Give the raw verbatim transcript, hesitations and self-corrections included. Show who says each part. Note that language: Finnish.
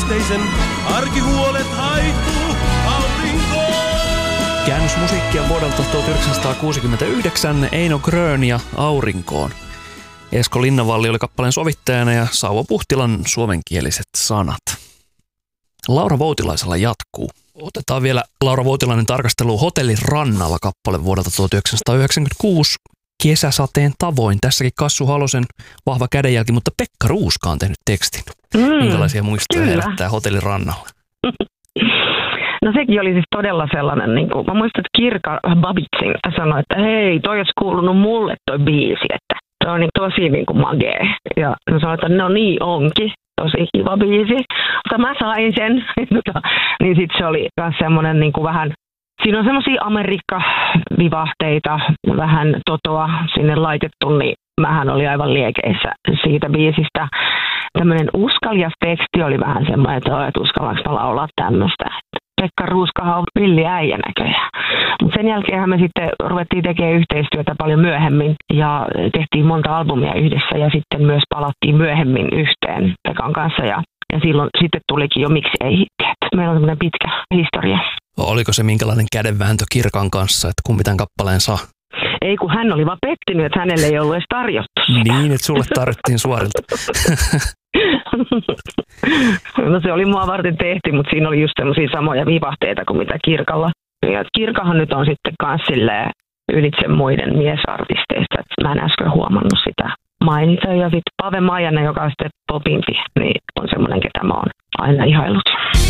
Speaker 1: nesteisen, arkihuolet haihtuu aurinkoon.
Speaker 2: Käännösmusiikkia vuodelta tuhatyhdeksänsataakuusikymmentäyhdeksän Eino Grön ja Aurinkoon. Esko Linnanvalli oli kappaleen sovittajana ja Sauvo Puhtilan suomenkieliset sanat. Laura Voutilaisella jatkuu. Otetaan vielä Laura Voutilainen tarkastelu Hotellin rannalla kappale vuodelta tuhatyhdeksänsataayhdeksänkymmentäkuusi. Kesäsateen tavoin. Tässäkin Kassu Halosen vahva kädenjälki, mutta Pekka Ruuska on tehnyt tekstin. Mm, Minkälaisia muistoja
Speaker 3: kyllä.
Speaker 2: herättää Hotellin rannalla?
Speaker 3: No sekin oli siis todella sellainen, niin kuin, mä muistan, että Kirka Babitsin sanoi, että hei, toi olisi kuulunut mulle toi biisi, että toi on niin, tosi niin kuin magee. Ja mä sanoin, että no niin onkin, tosi kiva biisi, mutta mä sain sen. Niin sitten se oli myös semmoinen niin kuin vähän, siinä on semmoisia Amerikka-vivahteita, vähän totoa sinne laitettu, niin mähän oli aivan liekeissä siitä biisistä. Tämmöinen uskaljas teksti oli vähän semmoinen, että, että uskallanko mä laulaa tämmöistä. Pekka Ruuskahan on villi äijä näköjään. Mutta sen jälkeenhän me sitten ruvettiin tekemään yhteistyötä paljon myöhemmin ja tehtiin monta albumia yhdessä ja sitten myös palattiin myöhemmin yhteen Pekan kanssa ja, ja silloin sitten tulikin jo Miksi ei hittiä. Meillä on tämmöinen pitkä historia.
Speaker 2: Oliko se minkälainen kädenvääntö Kirkan kanssa, että kumpi tämän kappaleen saa?
Speaker 3: Ei, kun hän oli vaan pettynyt, että hänelle ei ollut edes tarjottu sitä.
Speaker 2: Niin, että sulle tarjottiin suorilta.
Speaker 3: No se oli mua varten tehty, mutta siinä oli just semmoisia samoja vivahteita kuin mitä Kirkalla. Ja Kirkahan nyt on sitten kans silleen ylitse muiden miesartisteista, että mä en äsken huomannut sitä mainita. Ja sitten Pave Maijanen, joka on sitten popimpi, niin on semmoinen, ketä mä oon aina ihaillut.